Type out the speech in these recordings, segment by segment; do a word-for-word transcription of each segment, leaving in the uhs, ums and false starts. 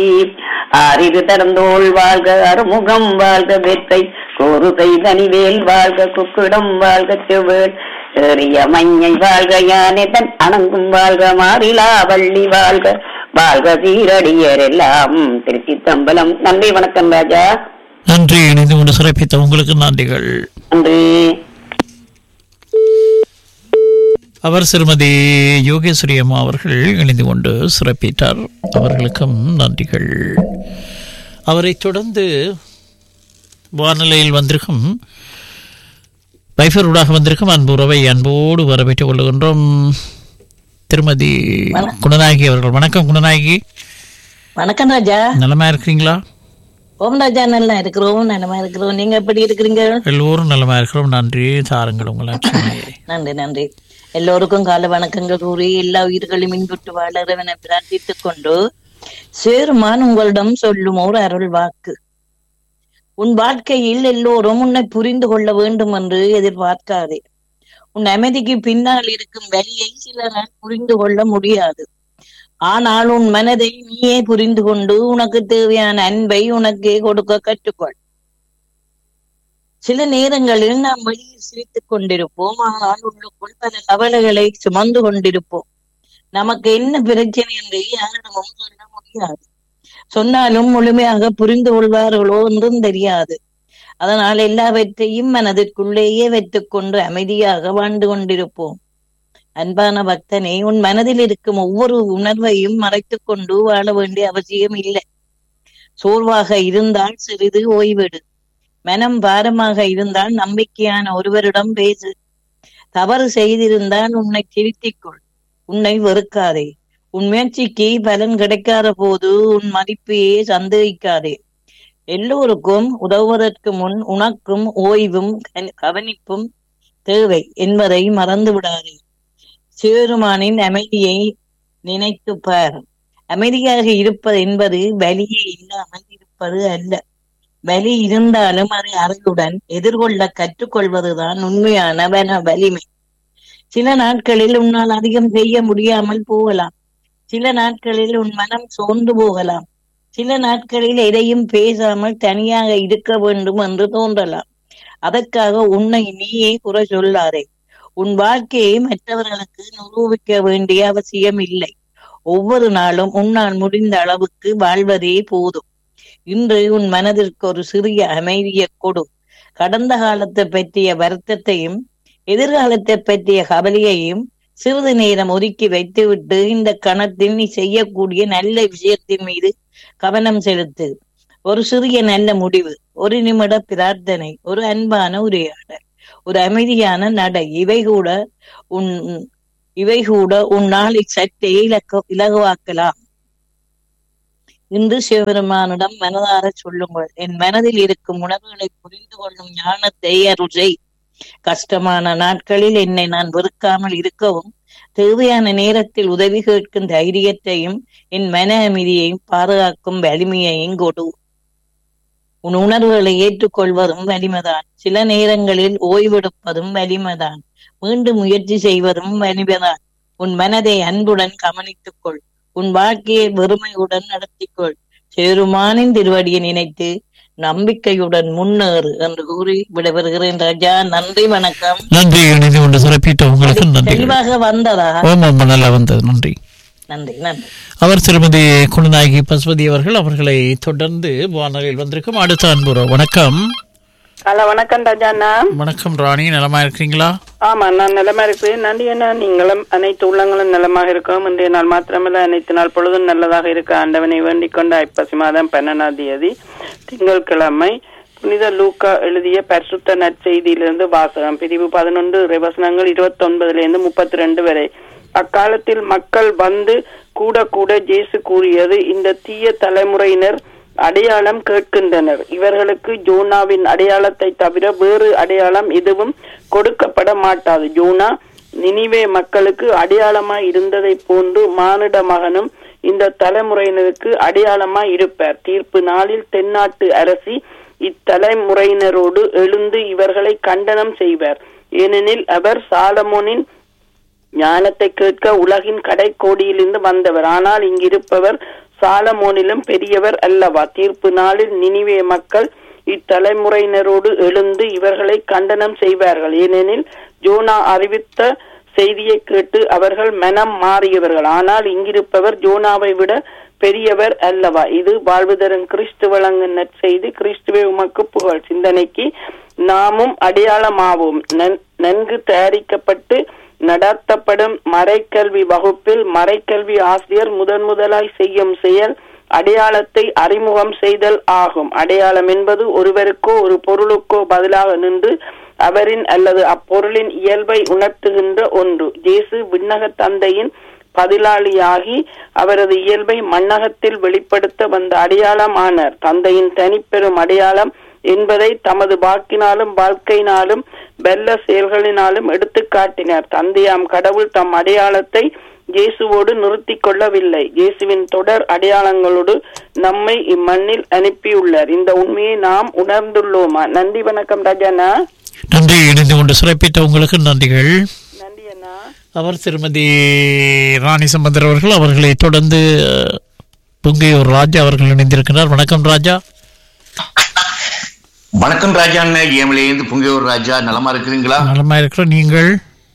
ஆறிரு தடந்தோள் வாழ்க, அறுமுகம் வாழ்க, வேற்றை கோருகை தனிவேல் வாழ்க, குக்குடம் வாழ்க, செவ்வேள் ஏறிய மஞ்சை வாழ்க, யானை தன் அணங்கும் வாழ்க, மாறிலா வள்ளி வாழ்க, வாழ்க சீரடியர் எல்லாம். திருச்சி தம்பலம். நன்றி, வணக்கம் ராஜா. நன்றி. இணைந்து கொண்டு சிறப்பித்த உங்களுக்கு நன்றிகள். நன்றி. அவர் திருமதி யோகேஸ்வரி அம்மா அவர்கள் இணைந்து கொண்டு சிறப்பித்தார். அவர்களுக்கும் நன்றிகள். அவரை தொடர்ந்து வானிலையில் வந்திருக்கும் வைஃபரூடாக வந்திருக்கும் அன்பு உறவை அன்போடு வரவேற்றுக் கொள்ளுகின்றோம். திருமதி குணநாயகி அவர்கள். வணக்கம் குணநாயகி. வணக்கம் ராஜா. நலமா இருக்கிறீங்களா? ஓம் ராஜா, நல்லா இருக்கிறோம், நலமா இருக்கிறோம். நீங்க எப்படி இருக்கிறீங்க? எல்லோரும் நலமா இருக்கிறோம். நன்றி. தாருங்கள் உங்களை. நன்றி நன்றி. எல்லோருக்கும் கால வணக்கங்கள் கூறி எல்லா உயிர்களையும் மின்புட்டு வாழறவனை பிரார்த்தித்துக் கொண்டு சேருமான் உங்களிடம் சொல்லும் ஒரு அருள் வாக்கு. உன் வாழ்க்கையில் எல்லோரும் உன்னை புரிந்து கொள்ள வேண்டும் என்று எதிர்பார்க்காதே. உன் அமைதிக்கு பின்னால் இருக்கும் வழியை சிலரால் புரிந்து கொள்ள முடியாது. ஆனால் உன் மனதை நீயே புரிந்து கொண்டு உனக்கு தேவையான அன்பை உனக்கே கொடுக்க கற்றுக்கொள். சில நேரங்களில் நாம் வெளியில் சிரித்துக் கொண்டிருப்போம், ஆனால் உள்ளுக்குள் பல கவலைகளை சுமந்து கொண்டிருப்போம். நமக்கு என்ன பிரச்சனை என்று யாரிடமும் சொல்ல முடியாது. சொன்னாலும் முழுமையாக புரிந்து கொள்வார்களோ என்றும் தெரியாது. அதனால் எல்லாவற்றையும் மனதிற்குள்ளேயே வைத்துக் கொண்டு அமைதியாக வாழ்ந்து கொண்டிருப்போம். அன்பான பக்தனே, உன் மனதில் இருக்கும் ஒவ்வொரு உணர்வையும் மறைத்துக் கொண்டு வாழ வேண்டிய அவசியம் இல்லை. சோர்வாக இருந்தால் சிறிது ஓய்வெடு. மனம் பாரமாக இருந்தால் நம்பிக்கையான ஒருவரிடம் பேசு. தவறு செய்திருந்தால் உன்னை திருத்திக்கொள். உன்னை வெறுக்காதே. உன் முயற்சிக்கு பலன் கிடைக்காத போது உன் மதிப்பையே சந்தேகிக்காதே. எல்லோருக்கும் உதவுவதற்கு முன் உனக்கும் ஓய்வும் கவனிப்பும் தேவை என்பதை மறந்து விடாதே. சிவருமானின் அமைதியை நினைத்து பார். அமைதியாக இருப்பது என்பது வலியே இல்லாமல் இருப்பது அல்ல. வலி இருந்தாலும் அதை அறையுடன் எதிர்கொள்ள கற்றுக்கொள்வதுதான் உண்மையான வன வலிமை. சில நாட்களில் உன்னால் அதிகம் செய்ய முடியாமல் போகலாம். சில நாட்களில் உன் மனம் சோர்ந்து போகலாம். சில நாட்களில் எதையும் பேசாமல் தனியாக இருக்க வேண்டும் என்று தோன்றலாம். அதற்காக உன்னை நீயே குறை சொல்லாதே. உன் வாழ்க்கையை மற்றவர்களுக்கு நிரூபிக்க வேண்டிய அவசியம் இல்லை. ஒவ்வொரு நாளும் உன்னால் முடிந்த அளவுக்கு வாழ்வதே போதும். இன்று உன் மனதிற்கு ஒரு சிறிய அமைதியை கொடு. கடந்த காலத்தை பற்றிய வருத்தத்தையும் எதிர்காலத்தை பற்றிய கவலையையும் சிறிது நேரம் ஒதுக்கி வைத்துவிட்டு இந்த கணத்தில் நீ செய்யக்கூடிய நல்ல விஷயத்தின் மீது கவனம் செலுத்து. ஒரு சிறிய நல்ல முடிவு, ஒரு நிமிட பிரார்த்தனை, ஒரு அன்பான உரையாடல், ஒரு அமைதியான நடை, இவை கூட உன் இவை கூட உன் நாளை சற்றே இலக்க இலகுவாக்கலாம். இன்று சிவபெருமானிடம் மனதார சொல்லுங்கள், என் மனதில் இருக்கும் உணர்வுகளை புரிந்து கொள்ளும் ஞானத்தை அருள் செய். கஷ்டமான நாட்களில் என்னை நான் வெறுக்காமல் இருக்கவும், தேவையான நேரத்தில் உதவி கேட்கும் தைரியத்தையும் என் மன அமைதியையும் பாதுகாக்கும் வலிமையையும் கொடு. உன் உணர்வுகளை ஏற்றுக்கொள்வதும் வலிமைதான். சில நேரங்களில் ஓய்வெடுப்பதும் வலிமைதான். மீண்டும் முயற்சி செய்வதும் வலிமைதான். உன் மனதை அன்புடன் கவனித்துக்கொள். உன் வாழ்க்கையை வெறுமையுடன் நடத்திக்கொள். சேருமானின் திருவடியை நினைத்து நம்பிக்கையுடன் முன்னேறு என்று கூறி விடைபெறுகிறேன் ராஜா. நன்றி, வணக்கம். நன்றி. இணைந்து கொண்டு சிறப்பித்த உங்களுக்கு நன்றி. தெளிவாக வந்ததா? ஆமாம், நல்லா வந்தது. நன்றி. நன்றி நன்றி. அவர் திருமதி குணநாயகி பசுபதி அவர்கள். அவர்களை தொடர்ந்து வானொலியில் வந்திருக்கும் அடுத்த அன்புறவு. வணக்கம். ஹலோ, வணக்கம் ராஜாண்ணா. வணக்கம் ராணி. நலமா இருக்கிறீங்களா? ஆமா, நான் நலமா இருக்கிறேன். நன்றி அண்ணா. நீங்களும் அனைத்து உள்ளங்களும் நலமாக இருக்கவும் இன்றைய நாள் மாத்திரமல்ல அனைத்து நாள் பொழுதும் நல்லதாக இருக்க ஆண்டவனை வேண்டிக் கொண்ட ஐப்பசி மாதம் பன்னெண்டாம் தேதி திங்கட்கிழமை புனித லூக்கா எழுதிய பரிசுத்த நற்செய்தியிலிருந்து வாசகம். பிரிவு பதினொன்று இறைவசனங்கள் இருபத்தி ஒன்பதுல இருந்து முப்பத்தி ரெண்டு வரை. அக்காலத்தில் மக்கள் வந்து கூட கூட இயேசு கூறியது, இந்த தீய தலைமுறையினர் அடையாளம் கேட்கின்றனர். இவர்களுக்கு ஜோனாவின் அடையாளத்தை தவிர வேறு அடையாளம் எதுவும் கொடுக்கப்பட மாட்டாது. ஜோனா நினிவே மக்களுக்கு அடையாளமாய் இருந்ததை போன்று மானிட மகனும் இந்த தலைமுறையினருக்கு அடையாளமாய் இருப்பார். தீர்ப்பு நாளில் தென்னாட்டு அரசி இத்தலைமுறையினரோடு எழுந்து இவர்களை கண்டனம் செய்வார். ஏனெனில் அவர் சாலமோனின் ஞானத்தை கேட்க உலகின் கடைக்கோடியிலிருந்து வந்தவர். ஆனால் இங்கிருப்பவர் சாலமோனிலும் பெரியவர் அல்லவா? தீர்ப்பு நாளில் நினிவே மக்கள் இத்தலைமுறையினரோடு எழுந்து இவர்களை கண்டனம் செய்வார்கள். ஏனெனில் ஜோனா அறிவித்த செய்தியை கேட்டு அவர்கள் மனம் மாறியவர்கள். ஆனால் இங்கிருப்பவர் ஜோனாவை விட பெரியவர் அல்லவா? இது வாழ்வு தரும் கிறிஸ்து வழங்கும் நற்செய்தி. கிறிஸ்துவே உமக்கு புகழ். சிந்தனைக்கு நாமும் அடையாளமாவோம். நன்கு தயாரிக்கப்பட்டு நடத்தப்படும் மறைக்கல்வி வகுப்பில் மறைக்கல்வி ஆசிரியர் முதன் முதலாய் செய்யும் செயல் அடையாளத்தை அறிமுகம் செய்தல் ஆகும். அடையாளம் என்பது ஒருவருக்கோ ஒரு பொருளுக்கோ பதிலாக நின்று அவரின் அல்லது அப்பொருளின் இயல்பை உணர்த்துகின்ற ஒன்று. இயேசு விண்ணக தந்தையின் பதிலாளியாகி அவரது இயல்பை மண்ணகத்தில் வெளிப்படுத்த வந்த அடையாளம் ஆனார். தந்தையின் தனிப்பெரும் அடையாளம் என்பதை தமது வாக்கினாலும் வாழ்க்கையினாலும் வெல்ல செயல்களினாலும் எடுத்து காட்டினார். தந்தையாம் கடவுள் தம் அடையாளத்தை இயேசுவோடு நிறுத்தி கொள்ளவில்லை. இயேசுவின் தொடர் அடையாளங்களோடு நம்மை இம்மண்ணில் அனுப்பியுள்ளார். இந்த உண்மையை நாம் உணர்ந்துள்ளோமா? நன்றி, வணக்கம் ராஜாண்ணா. நன்றி. இணைந்து கொண்டு சிறப்பித்த உங்களுக்கு நன்றிகள். நன்றி அண்ணா. அவர் திருமதி ராணி சம்பந்தர் அவர்கள். அவர்களை தொடர்ந்து புங்கையூர் ராஜா அவர்கள் இணைந்திருக்கிறார். வணக்கம் ராஜா. வணக்கம் ராஜா. அண்ணன் ஏமலேந்து புங்கையூர் ராஜா. நலமா இருக்கிறீங்களா? நலமா இருக்கிறோம். நீங்கள்?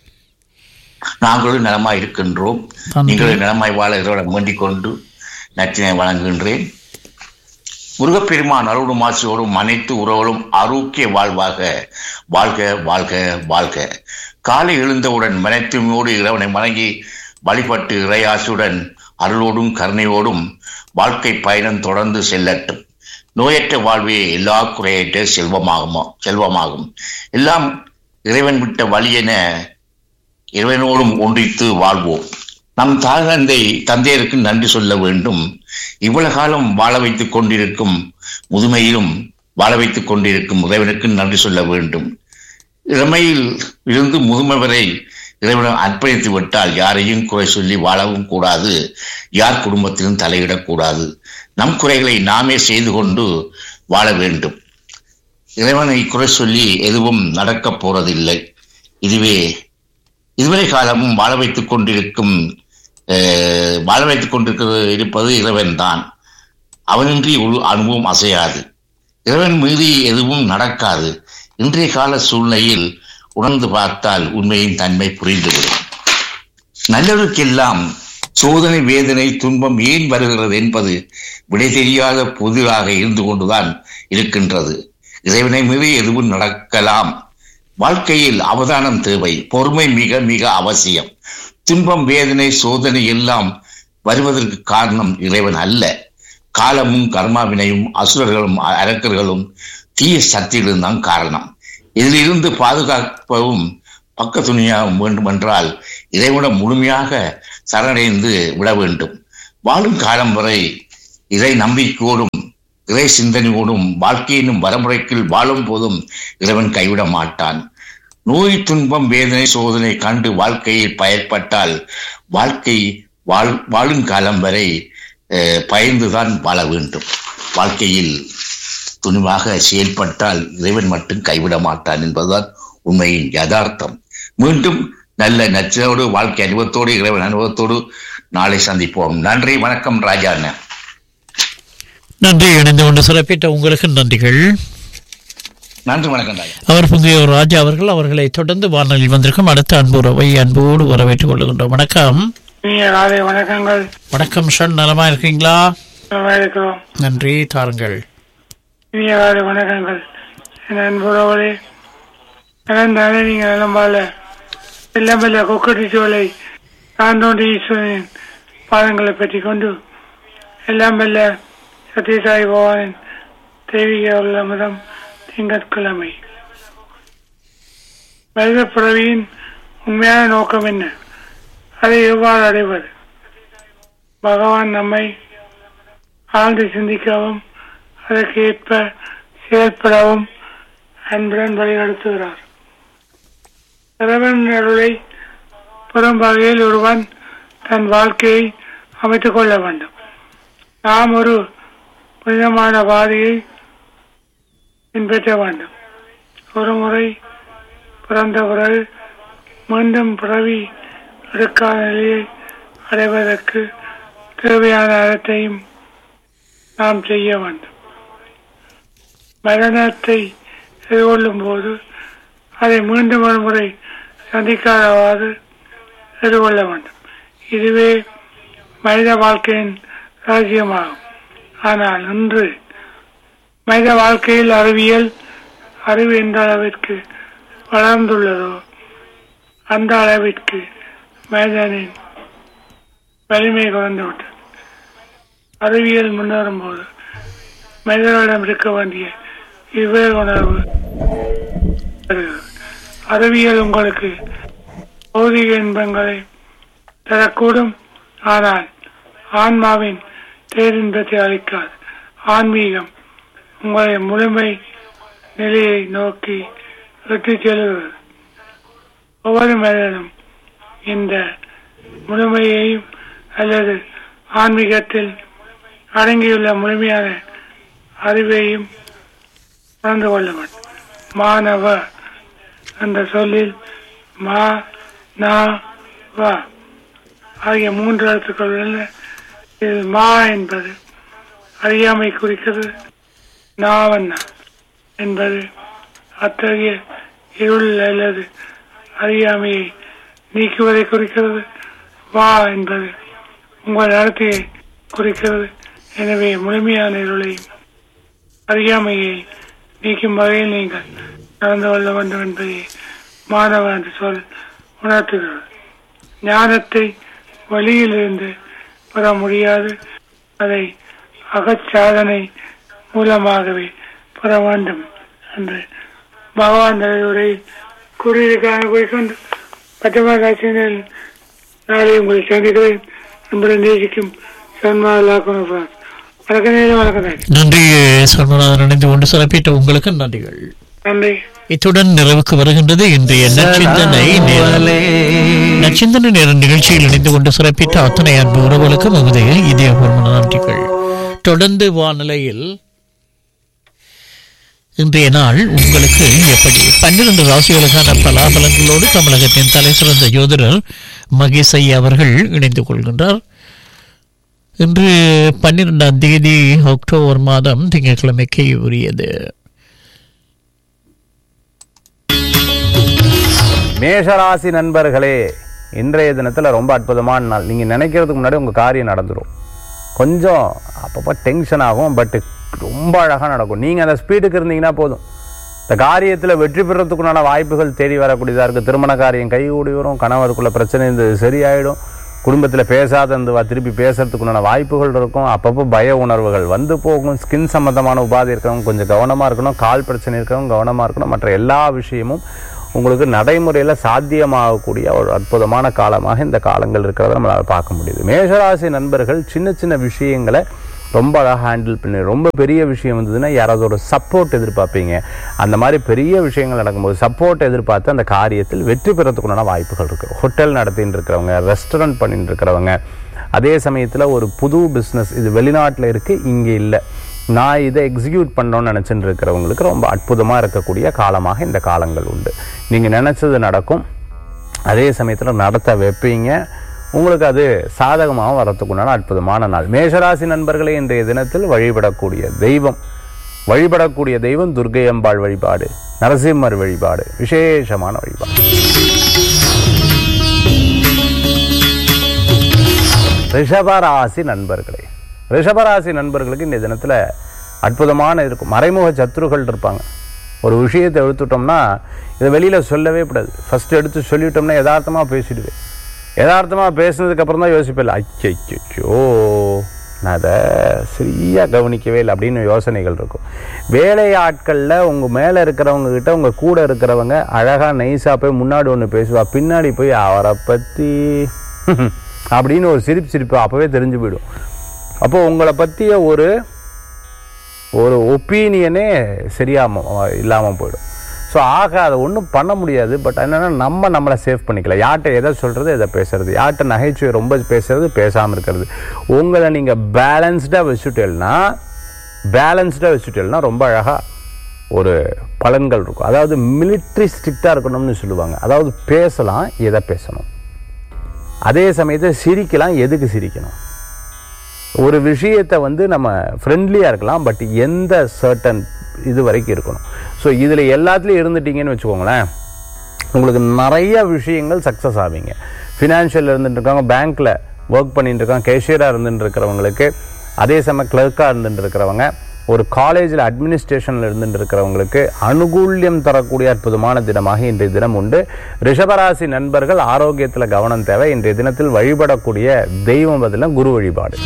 நாங்களும் நலமாய் இருக்கின்றோம். நீங்களும் நலமாய் வாழ வேண்டிக் கொண்டு நற்றினை வழங்குகின்றேன். முருகப்பெருமான் அருளும் ஆசியோடும் அனைத்து உறவுகளும் ஆரோக்கிய வாழ்வாக வாழ்க வாழ்க வாழ்க. காலை எழுந்தவுடன் மனத்தூய்மையோடு இறைவனை வணங்கி வழிபட்டு இறையாசியுடன் அருளோடும் கருணையோடும் வாழ்க்கை பயணம் தொடர்ந்து செல்லட்டும். நோயற்ற வாழ்வே எல்லா குறையற்ற செல்வமாகுமா செல்வமாகும். எல்லாம் இறைவன் விட்ட வழி என இறைவனோடும் ஒன்றித்து வாழ்வோம். நம் தாய் தந்தை தந்தையருக்கு நன்றி சொல்ல வேண்டும். இவ்வளவு காலம் வாழ வைத்துக் கொண்டிருக்கும் முதுமையிலும் வாழ வைத்துக் கொண்டிருக்கும் இறைவனுக்கு நன்றி சொல்ல வேண்டும். இளமையில் இருந்து முதுமை வரை இறைவனம் அர்ப்பணித்து விட்டால் யாரையும் குறை சொல்லி வாழவும் கூடாது, யார் குடும்பத்திலும் தலையிடக்கூடாது. நம் குறைகளை நாமே செய்து கொண்டு வாழ வேண்டும். இறைவனை குறை சொல்லி எதுவும் நடக்கப் போறதில்லை. இதுவே இதுவரை காலமும் வாழ வைத்துக் கொண்டிருக்கும் வாழ வைத்துக் கொண்டிருக்கிறது இருப்பது இறைவன் தான். அவனின்றி ஒரு அனுபவம் அசையாது. இறைவன் மீறி எதுவும் நடக்காது. இன்றைய கால சூழ்நிலையில் உணர்ந்து பார்த்தால் உண்மையின் தன்மை புரிந்துவிடும். நல்லவருக்கெல்லாம் சோதனை, வேதனை, துன்பம் ஏன் வருகிறது என்பது விடை தெரியாத புதிராக இருந்து கொண்டுதான் இருக்கின்றது. இறைவனை மீறி எதுவும் நடக்கலாம். வாழ்க்கையில் அவதானம் தேவை. பொறுமை மிக மிக அவசியம். துன்பம், வேதனை, சோதனை எல்லாம் வருவதற்கு காரணம் இறைவன் அல்ல. காலமும் கர்மாவினையும் அசுரர்களும் அரக்கர்களும் தீய சக்திகளும் தான் காரணம். இதிலிருந்து பாதுகாப்பவும் பக்க துணியாகவும் வேண்டுமென்றால் இறைவனிடம் முழுமையாக சரணடைந்து விட வேண்டும். வாழும் காலம் வரை இறை நம்பிக்கையோடும் இறை சிந்தனையோடும் வாழ்க்கையினும் வரமுறைக்குள் வாழும் போதும் இறைவன் கைவிட மாட்டான். நோய், துன்பம், வேதனை, சோதனை கண்டு வாழ்க்கையில் பயற்பட்டால் வாழ்க்கை வாழ் வாழும் காலம் வரை பயந்துதான் வாழ வேண்டும். வாழ்க்கையில் துணிவாக செயல்பட்டால் இறைவன் மட்டும் கைவிட மாட்டான் என்பதுதான் உண்மையின் யதார்த்தம். மீண்டும் நல்ல நச்சோடு வாழ்க்கை அனுபவத்தோடு இறைவன் அனுபவத்தோடு நாளை சந்திப்போம். நன்றி, வணக்கம் ராஜா. நன்றி. இணைந்து கொண்டு சிறப்பிட்ட உங்களுக்கு நன்றிகள். நன்றி, வணக்கம் ராஜா. அவர் புங்கையூர் ராஜா அவர்கள். அவர்களை தொடர்ந்து வானொலியில் வந்திருக்கும் அடுத்த அன்புறவை அன்போடு வரவேற்றுக் கொள்கின்றோம். வணக்கம். வணக்கங்கள். வணக்கம் சார். நலமா இருக்கீங்களா? இருக்கிறோம். நன்றி, தாருங்கள். வணக்கங்கள். அன்புறவரே, இழந்தாலே நீங்கள் இளம்பால எல்லாம் வல்ல கொக்கட்டி சோலை தாண்டோண்டி ஈஸ்வரனின் பாதங்களை பற்றி கொண்டு எல்லாம் வல்ல சத்யசாய் பகவானின் தெய்வீக உள்ளமதம் திங்கட்கிழமை. மனித பிறவியின் உண்மையான நோக்கம் என்ன? அதை எவ்வாறு அடைவது? பகவான் நம்மை ஆழ்ந்து சிந்திக்கவும் அதற்கு ஏற்ப செயல்படவும் அன்புடன் வழிநடத்துகிறார். இறைவன் அருளை பெறும் வகையில் ஒருவன் தன் வாழ்க்கையை அமைத்துக் கொள்ள வேண்டும். நாம் ஒரு புனிதமான பாதையை பின்பற்ற வேண்டும். ஒரு முறை பிறந்த பிறகு மீண்டும் பிறவி எடுக்காத நிலையை அடைவதற்கு தேவையான அறத்தையும் நாம் செய்ய வேண்டும். மரணத்தை எதிர்கொள்ளும் போது அதை மீண்டும் ஒரு முறை சந்திக்காதவாறு எதிர்கொள்ள வேண்டும். இதுவே மனித வாழ்க்கையின் ரகசியமாகும். ஆனால் இன்று மனித வாழ்க்கையில் அறிவியல் அறிவு எந்த அளவிற்கு வளர்ந்துள்ளதோ அந்த அளவிற்கு மனிதனின் வலிமை குறைந்துவிட்டது. அறிவியல் முன்னேறும் போது மனிதர்களிடம் இருக்க வேண்டிய விவேக உணர்வு அறிவியல் உங்களுக்கு பௌதிக இன்பங்களை தரக்கூடும், ஆனால் ஆன்மாவின் பேரின்பத்தை அளிக்காது. ஆன்மீகம் உங்களை முழுமை நிலையை நோக்கி விட்டுச் செல்கிறது. ஒவ்வொரு மனிதனும் இந்த முழுமையையும் அல்லது ஆன்மீகத்தில் அடங்கியுள்ள முழுமையான அறிவையும் உணர்ந்து கொள்ள வேண்டும். மாணவ என்ற சொல்லில் மா நா வ ஆகிய மூன்று எழுத்துக்கள் உள்ளன. இதில் மா என்பது அறியாமை குறிக்கிறது, நாவண்ணா என்பது அத்தகைய இருள் அல்லது அறியாமையை நீக்குவதை குறிக்கிறது, வா என்பது உங்கள் நடத்தையை குறிக்கிறது. எனவே முழுமையான இருளையும் அறியாமையை நீக்கும் வகையில் நீங்கள் நடந்து கொள்ள வேண்டும் என்பதை மாணவ என்று சொல் உணர்த்துகிறது. ஞானத்தை வழியிலிருந்து பெற முடியாது, அதை அகச்சாதனை மூலமாகவே பெற வேண்டும் என்று பகவான் உரையில் கூறியிருக்கான குறிக்கொண்டு பட்டமாசிரியர் நாளை உங்களை சந்திக்கிறேன் என்பதை நேசிக்கும் சன்மாலாக்குன வணக்க நேரம். வணக்கம். நன்றி சண்முகநாதன், இணைந்து கொண்டு சிறப்பிட்ட உங்களுக்கு நன்றிகள். நன்றி. இத்துடன் நிறைவுக்கு வருகின்றது இன்றைய நற்சிந்தனை நேரம். நற்சிந்தனை நேர நிகழ்ச்சியில் இணைந்து கொண்டு சிறப்பித்த அத்தனை அன்பு உறவுகளுக்கு நமது இதயபூர்வமான நன்றிகள். தொடர்ந்து வானிலையில் இன்றைய நாள் உங்களுக்கு எப்படி பன்னிரண்டு ராசிகளுக்கான பலாபலங்களோடு தமிழகத்தின் தலை சிறந்த ஜோதிடர் மகேஷ் ஐயா அவர்கள் இணைந்து கொள்கின்றார். இன்று பன்னிரெண்டாம் தேதி அக்டோபர் மாதம் திங்கட்கிழமைக்கு உரியது. மேஷராசி நண்பர்களே, இன்றைய தினத்தில் ரொம்ப அற்புதமான நாள். நீங்கள் நினைக்கிறதுக்கு முன்னாடி உங்கள் காரியம் நடந்துடும். கொஞ்சம் அப்பப்போ டென்ஷன் ஆகும், பட் ரொம்ப அழகாக நடக்கும். நீங்கள் அந்த ஸ்பீடுக்கு இருந்தீங்கன்னா போதும், இந்த காரியத்தில் வெற்றி பெறத்துக்குண்டான வாய்ப்புகள் தேடி வரக்கூடியதாக இருக்குது. திருமண காரியம் கைகூடி வரும், கணவருக்குள்ள பிரச்சனை இருந்தது சரியாயிடும், குடும்பத்தில் பேசாத இருந்துவா திருப்பி பேசுறதுக்குண்டான வாய்ப்புகள் இருக்கும். அப்பப்போ பய உணர்வுகள் வந்து போகும். ஸ்கின் சம்மந்தமான உபாதை இருக்கிறவங்க கொஞ்சம் கவனமாக இருக்கணும், கால் பிரச்சனை இருக்கிறவங்க கவனமாக இருக்கணும். மற்ற எல்லா விஷயமும் உங்களுக்கு நடைமுறையில் சாத்தியமாகக்கூடிய ஒரு அற்புதமான காலமாக இந்த காலங்கள் இருக்கிறத நம்மளால் பார்க்க முடியுது. மேஷராசி நண்பர்கள் சின்ன சின்ன விஷயங்களை ரொம்ப அழகாக ஹேண்டில் பண்ணி, ரொம்ப பெரிய விஷயம் வந்ததுன்னா யாராவது ஒரு சப்போர்ட் எதிர்பார்ப்பீங்க. அந்த மாதிரி பெரிய விஷயங்கள் நடக்கும்போது சப்போர்ட் எதிர்பார்த்து அந்த காரியத்தில் வெற்றி பெறத்துக்குண்டான வாய்ப்புகள் இருக்குது. ஹோட்டல் நடத்தின்னு இருக்கிறவங்க, ரெஸ்டாரண்ட் பண்ணிட்டு இருக்கிறவங்க, அதே சமயத்தில் ஒரு புது பிஸ்னஸ் இது வெளிநாட்டில் இருக்குது இங்கே இல்லை, நான் இதை எக்ஸிக்யூட் பண்ணணும்னு நினச்சிட்டு இருக்கிறவங்களுக்கு ரொம்ப அற்புதமாக இருக்கக்கூடிய காலமாக இந்த காலங்கள் உண்டு. நீங்கள் நினச்சது நடக்கும், அதே சமயத்தில் நடத்த வைப்பீங்க, உங்களுக்கு அது சாதகமாக வரத்துக்குண்டான அற்புதமான நாள். மேஷராசி நண்பர்களே, இன்றைய தினத்தில் வழிபடக்கூடிய தெய்வம் வழிபடக்கூடிய தெய்வம் துர்க்கை அம்பாள் வழிபாடு, நரசிம்மர் வழிபாடு விசேஷமான வழிபாடு. ரிஷபராசி நண்பர்களே, ரிஷபராசி நண்பர்களுக்கு இந்த தினத்தில் அற்புதமான இருக்கும். மறைமுக சத்துருகள் இருப்பாங்க. ஒரு விஷயத்தை எடுத்துட்டோம்னா இதை வெளியில் சொல்லவே கூடாது. ஃபஸ்ட்டு எடுத்து சொல்லிவிட்டோம்னா யதார்த்தமாக பேசிடுவேன். யதார்த்தமாக பேசுனதுக்கப்புறம் தான் யோசிப்பேன், அச்சோ நான் அதை சரியாக கவனிக்கவே இல்லை அப்படின்னு யோசனைகள் இருக்கும். வேலையாட்களில் உங்கள் மேலே இருக்கிறவங்கக்கிட்ட உங்கள் கூட இருக்கிறவங்க அழகாக நைஸாக போய் முன்னாடி ஒன்று பேசுவா, பின்னாடி போய் அவரை பற்றி அப்படின்னு ஒரு சிரிப்பு சிரிப்பு அப்போவே தெரிஞ்சு போயிடும். அப்போது உங்களை பற்றிய ஒரு ஒரு ஒப்பீனியனே சரியாக இல்லாமல் போயிடும். ஸோ ஆக அதை ஒன்றும் பண்ண முடியாது. பட் என்னென்னா நம்ம நம்மளை சேவ் பண்ணிக்கலாம். யார்கிட்ட எதை சொல்கிறது எதை பேசுறது, யார்கிட்ட நகைச்சுவை ரொம்ப பேசுறது பேசாமல் இருக்கிறது. உங்களை நீங்கள் பேலன்ஸ்டாக வச்சுட்டேன்னா பேலன்ஸ்டாக வச்சுட்டேன்னா ரொம்ப அழகாக ஒரு பலன்கள் இருக்கும். அதாவது மிலிட்ரி ஸ்ட்ரிக்டாக இருக்கணும்னு சொல்லுவாங்க. அதாவது பேசலாம், எதை பேசணும், அதே சமயத்தில் சிரிக்கலாம், எதுக்கு சிரிக்கணும். ஒரு விஷயத்தை வந்து நம்ம ஃப்ரெண்ட்லியாக இருக்கலாம், பட் எந்த சர்டன் இது வரைக்கும் இருக்கணும். ஸோ இதில் எல்லாத்துலேயும் இருந்துட்டீங்கன்னு வச்சுக்கோங்களேன், உங்களுக்கு நிறைய விஷயங்கள் சக்ஸஸ் ஆவீங்க. ஃபினான்ஷியல் இருந்துட்டு இருக்காங்க, பேங்க்கில் ஒர்க் பண்ணிட்டு இருக்காங்க, கேஷியராக இருந்துட்டு இருக்கிறவங்களுக்கு, அதே சமயம் கிளர்க்காக இருந்துட்டு இருக்கிறவங்க, ஒரு காலேஜில் அட்மினிஸ்ட்ரேஷனில் இருந்துட்டு இருக்கிறவங்களுக்கு அனுகூல்யம் தரக்கூடிய அற்புதமான தினமாக இன்றைய தினம் உண்டு. ரிஷபராசி நண்பர்கள் ஆரோக்கியத்தில் கவனம் தேவை. இன்றைய தினத்தில் வழிபடக்கூடிய தெய்வம் பதில குரு வழிபாடு.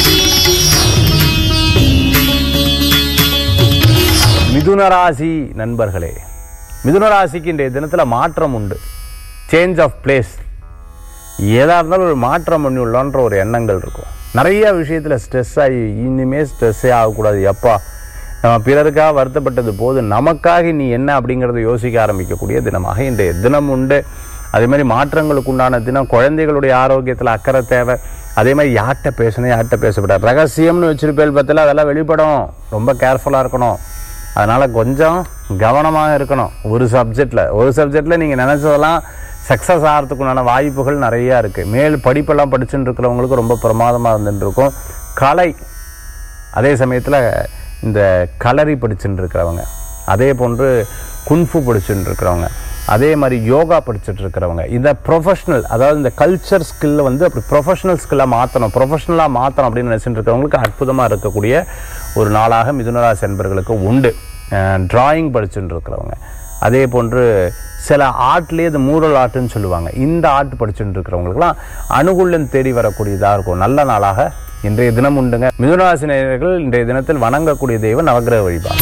மிதுனராசி நண்பர்களே, மிதுனராசிக்கு இன்றைய தினத்தில் மாற்றம் உண்டு. சேஞ்ச் ஆஃப் பிளேஸ், ஏதா இருந்தாலும் ஒரு மாற்றம் பண்ணி உள்ளன்ற ஒரு எண்ணங்கள் இருக்கும். நிறைய விஷயத்தில் ஸ்ட்ரெஸ் ஆகி இனிமேல் ஸ்ட்ரெஸ்ஸே ஆகக்கூடாது, எப்பா நம்ம பிறருக்காக வருத்தப்பட்டது போது நமக்காக நீ என்ன அப்படிங்கிறத யோசிக்க ஆரம்பிக்கக்கூடிய தினமாக இன்றைய தினம் உண்டு. அதே மாதிரி மாற்றங்களுக்கு உண்டான தினம். குழந்தைகளுடைய ஆரோக்கியத்தில் அக்கறை தேவை. அதே மாதிரி யார்கிட்ட பேசணும் யார்கிட்ட பேசப்படாது, ரகசியம்னு வச்சிருப்பேல் பற்றில அதெல்லாம் வெளிப்படும், ரொம்ப கேர்ஃபுல்லாக இருக்கணும். அதனால் கொஞ்சம் கவனமாக இருக்கணும். ஒரு சப்ஜெக்டில் ஒரு சப்ஜெக்டில் நீங்கள் நினச்சதெல்லாம் சக்ஸஸ் ஆகிறதுக்குண்டான வாய்ப்புகள் நிறையா இருக்குது. மேல் படிப்பெல்லாம் படிச்சுட்டு இருக்கிறவங்களுக்கு ரொம்ப பிரமாதமாக இருந்துட்டு இருக்கும். கலை, அதே சமயத்தில் இந்த கலரி படிச்சுட்டு இருக்கிறவங்க, அதே போன்று குன்ஃபு படிச்சுட்டு இருக்கிறவங்க, அதே மாதிரி யோகா படிச்சுட்டு இருக்கிறவங்க, இந்த ப்ரொஃபஷ்னல், அதாவது இந்த கல்ச்சர் ஸ்கில்லை வந்து அப்படி ப்ரொஃபஷ்னல் ஸ்கில்லாக மாற்றணும், ப்ரொஃபஷ்னலாக மாற்றணும் அப்படின்னு நினச்சிட்டு இருக்கிறவங்களுக்கு அற்புதமாக இருக்கக்கூடிய ஒரு நாளாக மிதுனராசி என்பர்களுக்கு உண்டு. டிராயிங் படிச்சுட்டு இருக்கிறவங்க, அதே போன்று சில ஆர்ட்லேயே இது மூரல் ஆர்ட்டுன்னு சொல்லுவாங்க, இந்த ஆர்ட் படிச்சுட்டு இருக்கிறவங்களுக்குலாம் அனுகூலம் தேடி வரக்கூடியதாக இருக்கும். நல்ல நாளாக இன்றைய தினம் உண்டுங்க. மிதுனராசி நேயர்கள் இன்றைய தினத்தில் வணங்கக்கூடிய தெய்வம் நவக்கிரக வழிபாடு.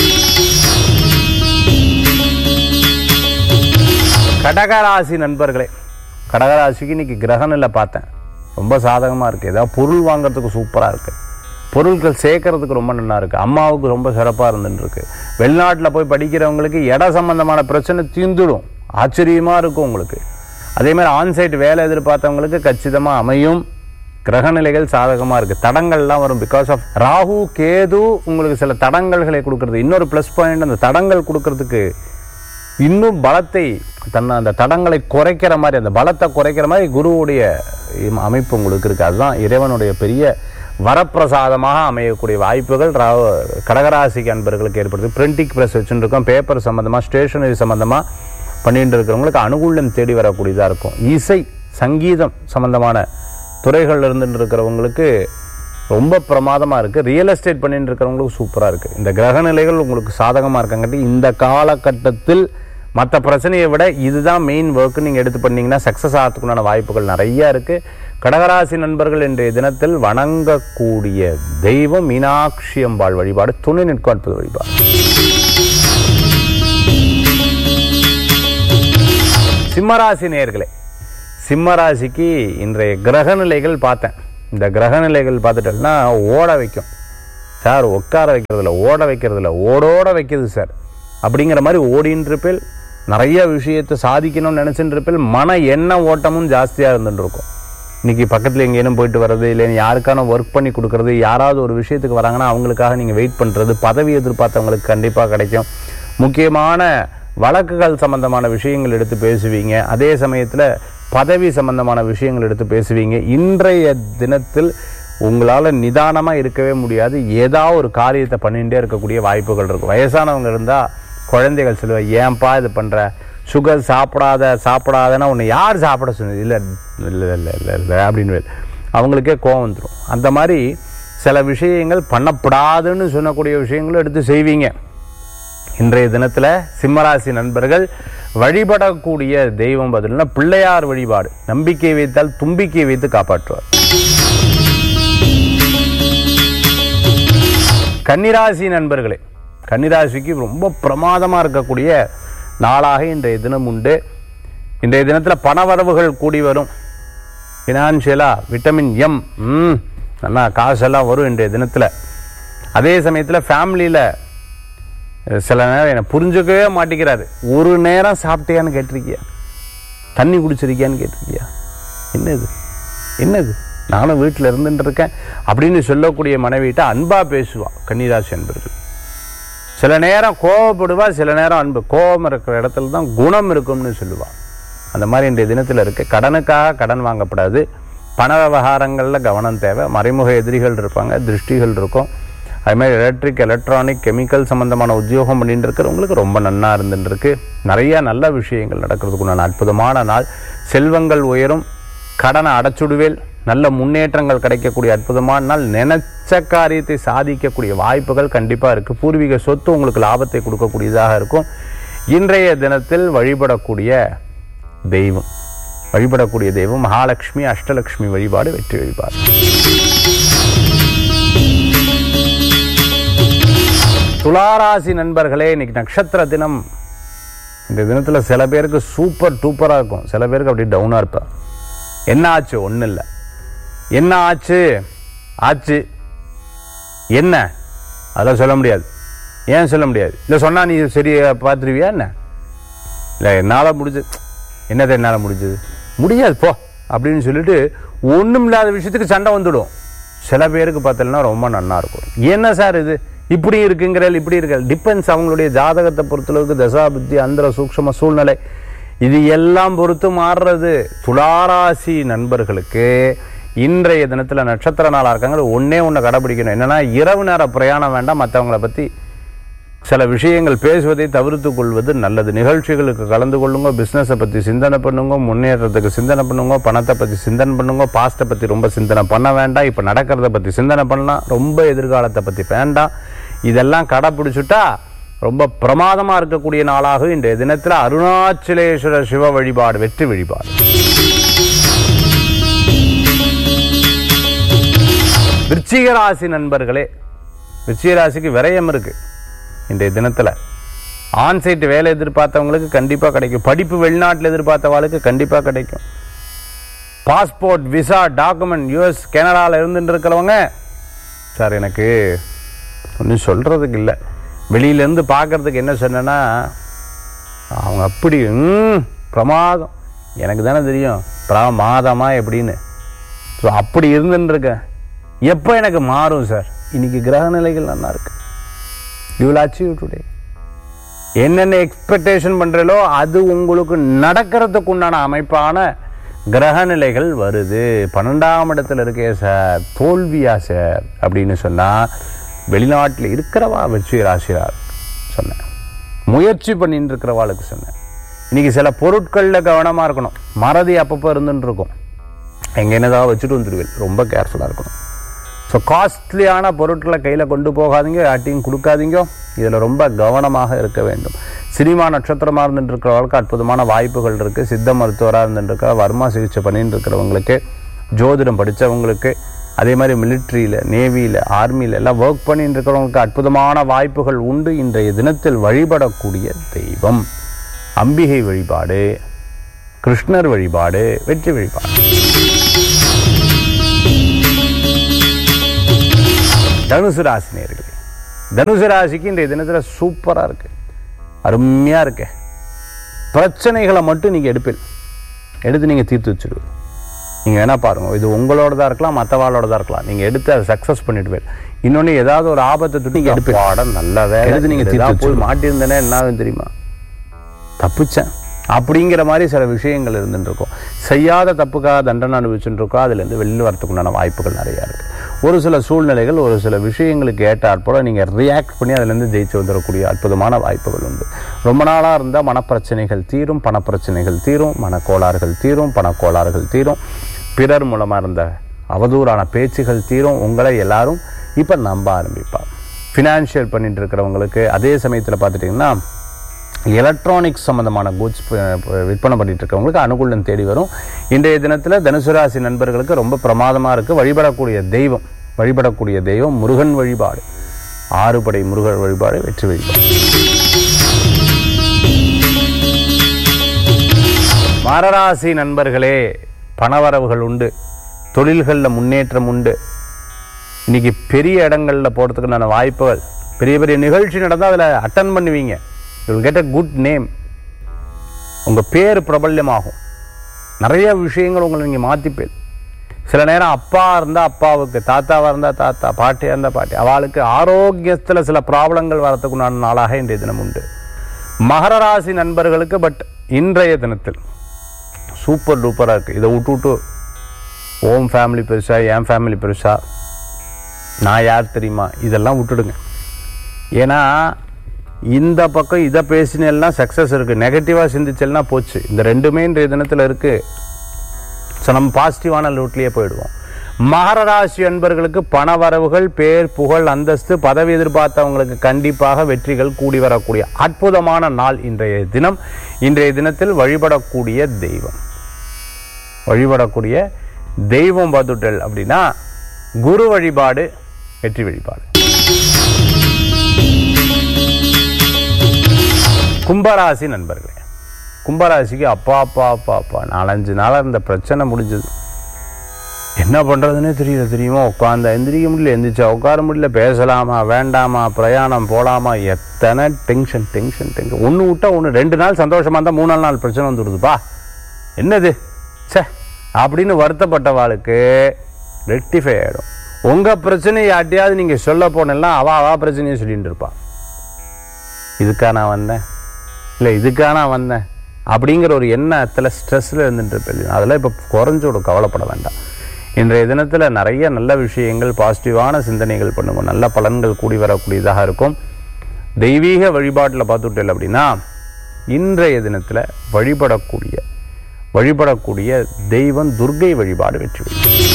கடகராசி நண்பர்களே, கடகராசிக்கு இன்னைக்கு கிரகணில் பார்த்தேன், ரொம்ப சாதகமாக இருக்குது. ஏதாவது பொருள் வாங்குறதுக்கு சூப்பராக இருக்குது, பொருட்கள் சேர்க்கறதுக்கு ரொம்ப நல்லா இருக்குது, அம்மாவுக்கு ரொம்ப சிறப்பாக இருந்துட்டு இருக்கு. வெளிநாட்டில் போய் படிக்கிறவங்களுக்கு இட சம்பந்தமான பிரச்சனை தீர்ந்துடும், ஆச்சரியமாக இருக்கும் உங்களுக்கு. அதே மாதிரி ஆன்சைட் வேலை எதிர்பார்த்தவங்களுக்கு கச்சிதமாக அமையும். கிரகநிலைகள் சாதகமாக இருக்குது. தடங்கள்லாம் வரும், பிகாஸ் ஆஃப் ராகு கேது உங்களுக்கு சில தடங்கல்களை கொடுக்கறது. இன்னொரு ப்ளஸ் பாயிண்ட், அந்த தடங்கள் கொடுக்கறதுக்கு இன்னும் பலத்தை, தன்னை அந்த தடங்களை குறைக்கிற மாதிரி, அந்த பலத்தை குறைக்கிற மாதிரி குருவுடைய அமைப்பு உங்களுக்கு இருக்குது. அதுதான் இறைவனுடைய பெரிய வரப்பிரசாதமாக அமையக்கூடிய வாய்ப்புகள் கடகராசிக்கு அன்பர்களுக்கு ஏற்படுது. பிரிண்டிங் ப்ரெஸ் வச்சுட்டு இருக்கோம், பேப்பர் சம்மந்தமாக, ஸ்டேஷனரி சம்மந்தமாக பண்ணிட்டு இருக்கிறவங்களுக்கு அனுகூலம் தேடி வரக்கூடியதாக இருக்கும். இசை சங்கீதம் சம்மந்தமான துறைகள் இருந்துட்டு இருக்கிறவங்களுக்கு ரொம்ப பிரமாதமாக இருக்குது. ரியல் எஸ்டேட் பண்ணிட்டு இருக்கிறவங்களுக்கு சூப்பராக இருக்குது. இந்த கிரகநிலைகள் உங்களுக்கு சாதகமாக இருக்காங்காட்டி இந்த காலகட்டத்தில் மற்ற பிரச்சனையை விட இதுதான் மெயின் ஒர்க்கு நீங்கள் எடுத்து பண்ணிங்கன்னா சக்ஸஸ் ஆகிறதுக்குண்டான வாய்ப்புகள் நிறையா இருக்குது. கடகராசி நண்பர்கள் இன்றைய தினத்தில் வணங்கக்கூடிய தெய்வம் மீனாட்சி அம்பாள் வழிபாடு, துணை நிற்கும் அற்புத வழிபாடு. சிம்மராசி நேயர்களே, சிம்மராசிக்கு இன்றைய கிரகநிலைகள் பார்த்தேன். இந்த கிரகநிலைகள் பார்த்துட்டோம்னா ஓட வைக்கும் சார், உட்கார வைக்கிறதில்ல, ஓட வைக்கிறதில்ல, ஓடோட வைக்கிது சார் அப்படிங்கிற மாதிரி ஓடின்னு இருப்பேன். நிறைய விஷயத்தை சாதிக்கணும்னு நினச்சிட்டு இருப்பேன். மன எண்ண ஓட்டமும் ஜாஸ்தியாக இருந்துட்டு இருக்கும். இன்றைக்கி பக்கத்தில் எங்கேயும் போயிட்டு வர்றது, இல்லைன்னு யாருக்கான ஒர்க் பண்ணி கொடுக்குறது, யாராவது ஒரு விஷயத்துக்கு வராங்கன்னா அவங்களுக்காக நீங்கள் வெயிட் பண்ணுறது, பதவி எதிர்பார்த்தவங்களுக்கு கண்டிப்பாக கிடைக்கும். முக்கியமான வழக்குகள் சம்பந்தமான விஷயங்கள் எடுத்து பேசுவீங்க. அதே சமயத்தில் பதவி சம்பந்தமான விஷயங்கள் எடுத்து பேசுவீங்க. இன்றைய தினத்தில் உங்களால் நிதானமாக இருக்கவே முடியாது, ஏதாவது ஒரு காரியத்தை பண்ணிகிட்டே இருக்கக்கூடிய வாய்ப்புகள் இருக்கும். வயசானவங்க இருந்தால் குழந்தைகள் சொல்லுவாங்க, ஏன்பா இது பண்ணுற, சுகர் சாப்பிடாத சாப்பிடாதன்னா உன்னை யார் சாப்பிட சொன்னது, இல்லை இல்லை இல்லை இல்லை இல்லை அப்படின்னு அவங்களுக்கே கோவம் வந்துடும். அந்த மாதிரி சில விஷயங்கள் பண்ணப்படாதுன்னு சொல்லக்கூடிய விஷயங்களும் எடுத்து செய்வீங்க. இன்றைய தினத்தில் சிம்மராசி நண்பர்கள் வழிபடக்கூடிய தெய்வம் பதில்னா பிள்ளையார் வழிபாடு. நம்பிக்கை வைத்தால் தும்பிக்கை வைத்து காப்பாற்றுவார். கன்னிராசி நண்பர்களே, கன்னிராசிக்கு ரொம்ப பிரமாதமாக இருக்கக்கூடிய நாளாக இன்றைய தினம் உண்டு. இன்றைய தினத்தில் பணவரவுகள் கூடி வரும். ஃபினான்ஷியலாக விட்டமின் எம் நல்லா காசெல்லாம் வரும் இன்றைய தினத்தில். அதே சமயத்தில் ஃபேமிலியில் சில நேரம் என்னை புரிஞ்சுக்கவே மாட்டேங்கிறாரு, ஒரு நேரம் சாப்பிட்டியான்னு கேட்டிருக்கியா, தண்ணி குடிச்சிருக்கியான்னு கேட்டிருக்கியா, என்னது என்னது நானும் வீட்டில் இருந்துட்டு இருக்கேன் அப்படின்னு சொல்லக்கூடிய மனைவிட்ட அன்பாக பேசுவாள் கன்னிராசி அன்பர்கள். சில நேரம் கோவப்படுவா, சில நேரம் அன்பு. கோபம் இருக்கிற இடத்துல தான் குணம் இருக்கும்னு சொல்லுவாள். அந்த மாதிரி இன்றைய தினத்தில் இருக்குது. கடனுக்காக கடன் வாங்கப்படாது. பண விவகாரங்களில் கவனம் தேவை. மறைமுக எதிரிகள் இருப்பாங்க, திருஷ்டிகள் இருக்கும். அதுமாதிரி எலக்ட்ரிக் எலக்ட்ரானிக் கெமிக்கல் சம்மந்தமான உத்தியோகம் பண்ணிட்டு இருக்கிறவங்களுக்கு ரொம்ப நன்னா இருந்துருக்கு. நிறையா நல்ல விஷயங்கள் நடக்கிறதுக்குண்டான அற்புதமான நாள். செல்வங்கள் உயரும், கடனை அடைச்சுடுவேல், நல்ல முன்னேற்றங்கள் கிடைக்கக்கூடிய அற்புதமான நாள். நினைச்ச காரியத்தை சாதிக்கக்கூடிய வாய்ப்புகள் கண்டிப்பாக இருக்குது. பூர்வீக சொத்து உங்களுக்கு லாபத்தை கொடுக்கக்கூடியதாக இருக்கும். இன்றைய தினத்தில் வழிபடக்கூடிய தெய்வம் வழிபடக்கூடிய தெய்வம் மகாலட்சுமி, அஷ்டலட்சுமி வழிபாடு வெற்றி வழிபாடு. துளாராசி நண்பர்களே, இன்னைக்கு நட்சத்திர தினம். இந்த தினத்தில் சில பேருக்கு சூப்பர் டூப்பராக இருக்கும், சில பேருக்கு அப்படி டவுனாக இருப்பார். என்ன ஆச்சு? ஒன்றும் இல்லை. என்ன ஆச்சு? ஆச்சு என்ன அதெல்லாம் சொல்ல முடியாது. ஏன் சொல்ல முடியாது? இல்லை சொன்னால் நீ சரி பார்த்துருவியா என்ன? இல்லை என்னால் முடிஞ்சது. என்னது என்னால் முடிஞ்சது? முடியாது போ அப்படின்னு சொல்லிட்டு ஒன்றும் இல்லாத விஷயத்துக்கு சண்டை வந்துடும். சில பேருக்கு பார்த்தீங்கன்னா ரொம்ப நன்னா இருக்கும். என்ன சார் இது இப்படி இருக்குங்கிறல், இப்படி இருக்க டிபெண்ட்ஸ் அவங்களுடைய ஜாதகத்தை பொறுத்தளவுக்கு, தசா புத்தி, அந்தர சூக்ஷ்ம சூழ்நிலை இது எல்லாம் பொறுத்து மாறுறது. துளாராசி நண்பர்களுக்கு இன்றைய தினத்தில் நட்சத்திர நாளாக இருக்காங்க. ஒன்னே ஒன்று கடைபிடிக்கணும். என்னன்னா, இரவு நேர பிரயாணம் வேண்டாம். மற்றவங்களை பற்றி சில விஷயங்கள் பேசுவதை தவிர்த்து கொள்வது நல்லது. நிகழ்ச்சிகளுக்கு கலந்து கொள்ளுங்க, பிஸ்னஸை பற்றி சிந்தனை பண்ணுங்க, முன்னேற்றத்துக்கு சிந்தனை பண்ணுங்க, பணத்தை பற்றி சிந்தனை பண்ணுங்க, பாஸ்ட்டை பற்றி ரொம்ப சிந்தனை பண்ண வேண்டாம். இப்போ நடக்கிறத பற்றி சிந்தனை பண்ணலாம், ரொம்ப எதிர்காலத்தை பற்றி வேண்டாம். இதெல்லாம் கடைப்பிடிச்சுட்டா ரொம்ப பிரமாதமாக இருக்கக்கூடிய நாளாக இன்றைய தினத்தில் அருணாச்சலேஸ்வரர் சிவ வழிபாடு வெற்றி வழிபாடு. விருச்சிக ராசி நண்பர்களே, விருச்சிக ராசிக்கு விரயம் இருக்கு. இன்றைய தினத்தில் ஆன்சைட் வேலை எதிர்பார்த்தவங்களுக்கு கண்டிப்பாக கிடைக்கும். படிப்பு வெளிநாட்டில் எதிர்பார்த்தவங்களுக்கு கண்டிப்பாக கிடைக்கும். பாஸ்போர்ட், விசா, டாக்குமெண்ட் யூஎஸ் கனடாவில் இருந்துட்டு இருக்கிறவங்க, சார் எனக்கு ஒன்றும் சொல்கிறதுக்கு இல்லை, வெளியிலேருந்து பார்க்குறதுக்கு என்ன சொன்னேன்னா அவங்க அப்படி பிரமாதம், எனக்கு தானே தெரியும் பிரமாதமாக எப்படின்னு. ஸோ அப்படி இருந்துன்னு இருக்கேன். எப்போ எனக்கு மாறும் சார்? இன்னைக்கு கிரக நிலைகள் நல்லா இருக்கு. You will achieve today. என்னென்ன எக்ஸ்பெக்டேஷன் பண்ணுறீங்களோ அது உங்களுக்கு நடக்கிறதுக்கு உண்டான அமைப்பான கிரக நிலைகள் வருது. பன்னெண்டாம் இடத்துல இருக்கே சார், தோல்வியா சார் அப்படின்னு சொன்னால் வெளிநாட்டில் இருக்கிறவா வெற்றி ராசியார் சொன்னேன். முயற்சி பண்ணிட்டு இருக்கிறவாளுக்கு சொன்னேன். இன்னைக்கு சில பொருட்களில் கவனமாக இருக்கணும். மறதி அப்பப்போ இருந்துட்டு இருக்கும். எங்கே என்னதான் வச்சுட்டு வந்துடுவேன், ரொம்ப கேர்ஃபுல்லாக இருக்கணும். ஸோ காஸ்ட்லியான பொருட்களை கையில் கொண்டு போகாதீங்க, யார்ட்டையும் கொடுக்காதீங்க. இதில் ரொம்ப கவனமாக இருக்க வேண்டும். சினிமா நட்சத்திரமாக இருந்துட்டு இருக்கிறவங்களுக்கு அற்புதமான வாய்ப்புகள் இருக்குது. சித்த மருத்துவராக இருந்துட்டு இருக்கிற, வர்மா சிகிச்சை பண்ணிட்டு இருக்கிறவங்களுக்கு, ஜோதிடம் படித்தவங்களுக்கு, அதே மாதிரி மிலிட்ரியில், நேவியில், ஆர்மியில் எல்லாம் ஒர்க் பண்ணிட்டு இருக்கிறவங்களுக்கு அற்புதமான வாய்ப்புகள் உண்டு. இன்றைய தினத்தில் வழிபடக்கூடிய தெய்வம் அம்பிகை வழிபாடு, கிருஷ்ணர் வழிபாடு வெற்றி வழிபாடு. தனுசு ராசி நேயர்களே, தனுசு ராசிக்கு இன்றைய தினத்தில் சூப்பராக இருக்கு, அருமையாக இருக்கு. பிரச்சனைகளை மட்டும் நீங்கள் எடுப்பில் எடுத்து நீங்கள் தீர்த்து வச்சுடுவீங்க. நீங்கள் வேணா பாருங்க, இது உங்களோட தான் இருக்கலாம், மற்றவாளோட தான் இருக்கலாம். நீங்கள் எடுத்து அதை சக்ஸஸ் பண்ணிடுவேன். இன்னொன்று ஏதாவது ஒரு ஆபத்தை தொட்டு நீங்கள் எடுப்பீங்க. பாடம் நல்லா வேலை எடுத்து நீங்கள் தீர்த்து போய் மாட்டியிருந்தேனே என்ன ஆகும் தெரியுமா? தப்பிச்சேன் அப்படிங்கிற மாதிரி சில விஷயங்கள் இருந்துட்டு இருக்கும். செய்யாத தப்புக்காக தண்டனை அனுபவிச்சுட்டு இருக்கோம். அதுலேருந்து வெளியில் வரத்துக்குண்டான வாய்ப்புகள் நிறையா இருக்குது. ஒரு சில சூழ்நிலைகள், ஒரு சில விஷயங்களுக்கு ஏற்றாற்போல நீங்கள் ரியாக்ட் பண்ணி அதுலேருந்து ஜெயிச்சு வந்துடக்கூடிய அற்புதமான வாய்ப்புகள் உண்டு. ரொம்ப நாளாக இருந்தால் மனப்பிரச்சனைகள் தீரும், பணப்பிரச்சனைகள் தீரும், மனக்கோளாறுகள் தீரும், பணக்கோளாறுகள் தீரும், பிறர் மூலமாக இருந்த அவதூறான பேச்சுகள் தீரும். உங்களை எல்லாரும் இப்போ நம்ப ஆரம்பிப்பார். ஃபினான்ஷியல் பண்ணிட்டு இருக்கிறவங்களுக்கு, அதே சமயத்தில் பார்த்துட்டிங்கன்னா எலக்ட்ரானிக்ஸ் சம்மந்தமான கூட்ஸ் விற்பனை பண்ணிட்டு இருக்கவங்களுக்கு அனுகூலம் தேடி வரும். இன்றைய தினத்தில் தனுசு ராசி நண்பர்களுக்கு ரொம்ப பிரமாதமாக இருக்குது. வழிபடக்கூடிய தெய்வம் வழிபடக்கூடிய தெய்வம் முருகன் வழிபாடு, ஆறுபடை முருகன் வழிபாடு வெற்றி வழிபாடு. மகராசி நண்பர்களே, பணவரவுகள் உண்டு, தொழில்களில் முன்னேற்றம் உண்டு. இன்னைக்கு பெரிய இடங்களில் போகிறதுக்குண்டான வாய்ப்புகள், பெரிய பெரிய நிகழ்ச்சி நடந்தால் அதில் அட்டன் பண்ணுவீங்க. You will get a good name. உங்கள் பேர் பிரபல்யமாகும். நிறைய விஷயங்கள் உங்களை நீங்கள் மாற்றிப்பேன். சில நேரம் அப்பா இருந்தால் அப்பாவுக்கு, தாத்தாவாக இருந்தால் தாத்தா, பாட்டியாக இருந்தால் பாட்டி, அவளுக்கு ஆரோக்கியத்தில் சில ப்ராப்ளங்கள் வரத்துக்குண்டான நாளாக இன்றைய தினம் உண்டு. மகர ராசி நண்பர்களுக்கு பட் இன்றைய தினத்தில் சூப்பர் டூப்பராக இருக்குது. இதை விட்டு விட்டு ஓம் ஃபேமிலி பெருசா, என் ஃபேமிலி பெருசா, நான் யார் தெரியுமா, இதெல்லாம் விட்டுடுங்க. ஏன்னா இந்த பக்கம் இதை பேசினெல்லாம் சக்ஸஸ் இருக்குது, நெகட்டிவாக சிந்திச்சல்னா போச்சு. இந்த ரெண்டுமே இன்றைய தினத்தில் இருக்குது. ஸோ நம்ம பாசிட்டிவான ரூட்லேயே போயிடுவோம். மகர ராசி அன்பர்களுக்கு பண வரவுகள், பேர், புகழ், அந்தஸ்து, பதவி எதிர்பார்த்தவங்களுக்கு கண்டிப்பாக வெற்றிகள் கூடி வரக்கூடிய அற்புதமான நாள் இன்றைய தினம். இன்றைய தினத்தில் வழிபடக்கூடிய தெய்வம் வழிபடக்கூடிய தெய்வம் பார்த்துட்டல் அப்படின்னா குரு வழிபாடு வெற்றி வழிபாடு. கும்பராசி நண்பர்களே, கும்பராசிக்கு அப்பா அப்பா அப்பா அப்பா நாலஞ்சு நாளாக இருந்த பிரச்சனை முடிஞ்சது. என்ன பண்ணுறதுன்னே தெரியல. தெரியுமா, உட்காந்து எந்திரிக்க முடியல, எந்திரிச்சா உட்கார முடியல, பேசலாமா வேண்டாமா, பிரயாணம் போகலாமா, எத்தனை டென்ஷன் டென்ஷன் டென்ஷன். ஒன்று விட்டா ஒன்று, ரெண்டு நாள் சந்தோஷமாக இருந்தால் மூணு நாலு நாள் பிரச்சனை வந்துடுதுப்பா. என்னது சே அப்படின்னு வருத்தப்பட்டவாளுக்கு ரெக்டிஃபை ஆகிடும். உங்கள் பிரச்சனையை யார்ட்டையாவது நீங்கள் சொல்ல போனெல்லாம் அவா அவா பிரச்சனையை சொல்லிட்டு இருப்பான். இதுக்கா நான் வந்தேன், இல்லை இதுக்கா நான் வந்தேன் அப்படிங்கிற ஒரு எண்ணத்தில் ஸ்ட்ரெஸ்ஸில் இருந்துட்டு இருப்பேன். அதெல்லாம் இப்போ குறைஞ்சோட கவலைப்பட வேண்டாம். இன்றைய தினத்தில் நிறைய நல்ல விஷயங்கள், பாசிட்டிவான சிந்தனைகள் பண்ணுங்க, நல்ல பலன்கள் கூடி வரக்கூடியதாக இருக்கும். தெய்வீக வழிபாட்டில் பார்த்துட்டேன் அப்படின்னா இன்றைய தினத்தில் வழிபடக்கூடிய வழிபடக்கூடிய தெய்வம் துர்க்கை வழிபாடு வெற்றி.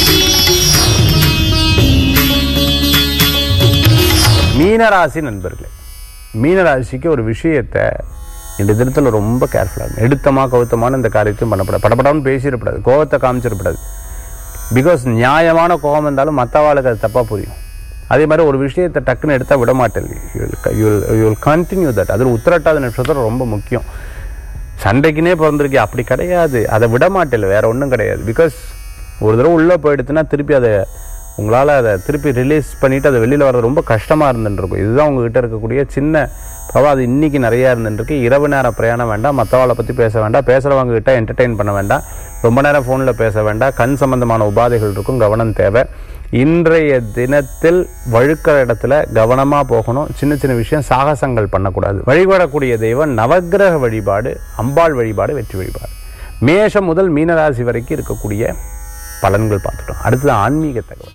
மீனராசி நண்பர்களே, மீனராசிக்கு ஒரு விஷயத்தை இந்த தினத்தில் ரொம்ப கேர்ஃபுல்லாக எடுத்தமாக கவுத்தமான இந்த காரியத்தையும் பண்ணப்படாது. படப்படாமல் பேசிடப்படாது, கோபத்தை காமிச்சிடப்படாது. பிகாஸ் நியாயமான கோபம் இருந்தாலும் மற்றவாளுக்கு அது தப்பாக புரியும். அதே மாதிரி ஒரு விஷயத்தை டக்குன்னு எடுத்தால் விட மாட்டேன். You will continue that. அதில் உத்திரட்டாத நட்சத்திரம் ரொம்ப முக்கியம். சண்டைக்குனே பிறந்திருக்கே அப்படி கிடையாது, அதை விட மாட்டேன், வேற ஒன்றும் கிடையாது. பிகாஸ் ஒரு தடவை உள்ளே போயிடுச்சுன்னா திருப்பி அதை உங்களால் அதை திருப்பி ரிலீஸ் பண்ணிவிட்டு அதை வெளியில் வர்றது ரொம்ப கஷ்டமாக இருந்துருக்கும். இதுதான் உங்ககிட்ட இருக்கக்கூடிய சின்ன பிரபா. அது இன்றைக்கி நிறையா இருந்துருக்கு. இரவு நேரம் பிரயாணம் வேண்டாம், மற்றவாளை பற்றி பேச வேண்டாம், பேசுகிறவங்க கிட்ட என்டர்டெயின் பண்ண வேண்டாம், ரொம்ப நேரம் ஃபோனில் பேச வேண்டாம், கண் சம்பந்தமான உபாதைகள் இருக்கும், கவனம் தேவை. இன்றைய தினத்தில் வழுக்கிற இடத்துல கவனமாக போகணும். சின்ன சின்ன விஷயம் சாகசங்கள் பண்ணக்கூடாது. வழிபடக்கூடிய தெய்வம் நவக்கிரக வழிபாடு, அம்பாள் வழிபாடு வெற்றி வழிபாடு. மேஷம் முதல் மீனராசி வரைக்கும் இருக்கக்கூடிய பலன்கள் பார்த்துட்டோம். அடுத்தது ஆன்மீக தகவல்.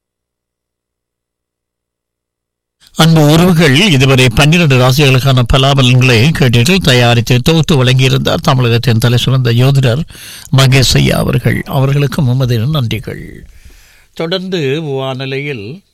அன்பு உறவுகள், இதுவரை பன்னிரண்டு ராசிகளுக்கான பலாபலன்களை கேட்டீர்கள். தயாரித்து தொகுத்து வழங்கியிருந்தார் தமிழகத்தின் தலை சிறந்த யோதிடர் மகேஷ் ஐயா அவர்கள். அவர்களுக்கு மும்மதின நன்றிகள். தொடர்ந்து வானிலையில்